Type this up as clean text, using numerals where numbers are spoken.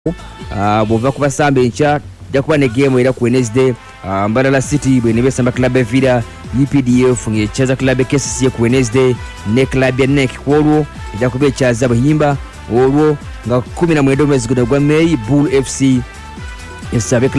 bwova kubasamba enkya jja kuba ne game era ku Wednesday. Mbarara City bwe nebesamba club Evira, UPDF ng'ekyaza club KCCA ku Wednesday ne club ya NEC kwolwo ejja kuba ekyaza Buhimba olwo nga 17 mwezi gwa May Bull FC esabe